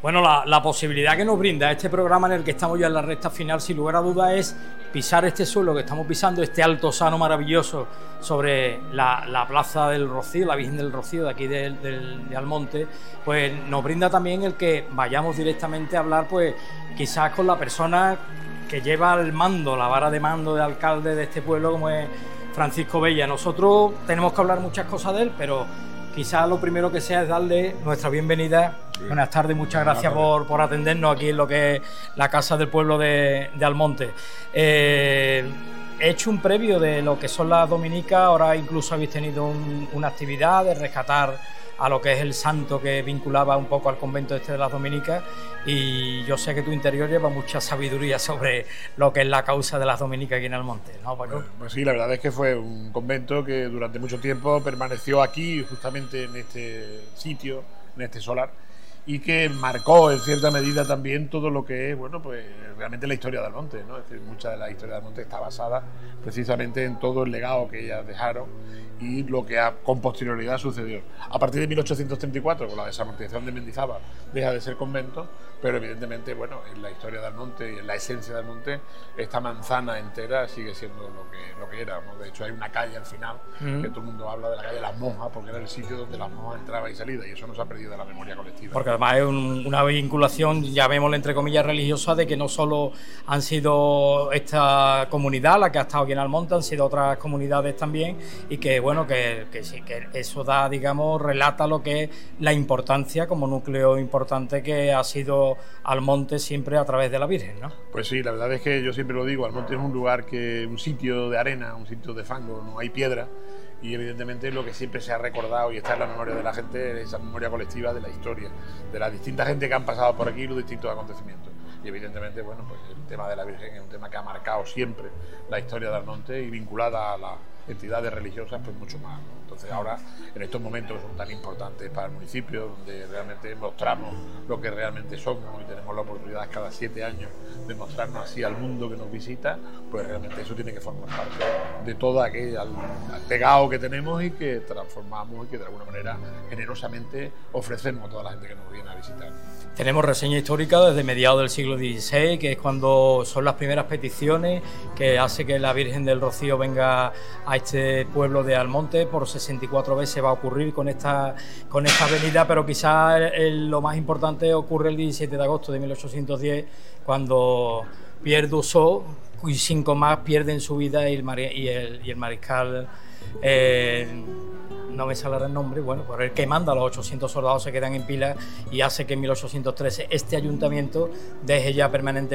Bueno, la posibilidad que nos brinda este programa en el que estamos ya en la recta final, sin lugar a dudas, es pisar este suelo que estamos pisando, este altozano maravilloso sobre la Plaza del Rocío, la Virgen del Rocío de aquí de Almonte, pues nos brinda también el que vayamos directamente a hablar, pues quizás con la persona que lleva el mando, la vara de mando de alcalde de este pueblo, como es Francisco Bella. Nosotros tenemos que hablar muchas cosas de él, pero quizás lo primero que sea es darle nuestra bienvenida. Sí. Buenas tardes, muchas gracias por atendernos aquí en lo que es la Casa del Pueblo de Almonte. He hecho un previo de lo que son las dominicas, ahora incluso habéis tenido una actividad de rescatar a lo que es el santo que vinculaba un poco al convento de las dominicas, y yo sé que tu interior lleva mucha sabiduría sobre lo que es la causa de las dominicas aquí en Almonte, ¿no, Paco? Pues sí, la verdad es que fue un convento que durante mucho tiempo permaneció aquí, justamente en este sitio, en este solar, y que marcó en cierta medida también todo lo que es, bueno, pues realmente la historia de Almonte, ¿no? Es decir, mucha de la historia de Almonte está basada precisamente en todo el legado que ellas dejaron y lo que con posterioridad sucedió. A partir de 1834, con la desamortización de Mendizábal, deja de ser convento, pero evidentemente, bueno, en la historia de Almonte y en la esencia de Almonte, esta manzana entera sigue siendo lo que era, ¿no? De hecho, hay una calle al final, que todo el mundo habla de la calle de las monjas, porque era el sitio donde las monjas entraban y salían, y eso no se ha perdido de la memoria colectiva. Porque además es una vinculación, llamémosle entre comillas, religiosa, de que no solo han sido esta comunidad la que ha estado aquí en Almonte, han sido otras comunidades también, y que bueno, que sí, que eso da, digamos, relata lo que es la importancia como núcleo importante que ha sido Almonte siempre a través de la Virgen, ¿no? Pues sí, la verdad es que yo siempre lo digo, Almonte es un lugar un sitio de arena, un sitio de fango, no hay piedra. Y evidentemente lo que siempre se ha recordado y está en la memoria de la gente es esa memoria colectiva de la historia, de la distinta gente que han pasado por aquí y los distintos acontecimientos. Y evidentemente, bueno, pues el tema de la Virgen es un tema que ha marcado siempre la historia de Almonte y vinculada a las entidades religiosas, pues mucho más, ¿no? Entonces ahora, en estos momentos son tan importantes para el municipio, donde realmente mostramos lo que realmente somos y tenemos la oportunidad cada 7 años de mostrarnos así al mundo que nos visita, pues realmente eso tiene que formar parte de todo aquel legado que tenemos y que transformamos y que de alguna manera generosamente ofrecemos a toda la gente que nos viene a visitar. Tenemos reseña histórica desde mediados del siglo XVI, que es cuando son las primeras peticiones que hace que la Virgen del Rocío venga a este pueblo de Almonte. Por 64 veces va a ocurrir con esta avenida, pero quizás lo más importante ocurre el 17 de agosto de 1810, cuando Pierre Dussault y 5 más pierden su vida y el mariscal... no me saldrá el nombre, bueno, por el que manda, los 800 soldados se quedan en pila y hace que en 1813 este ayuntamiento deje ya permanentemente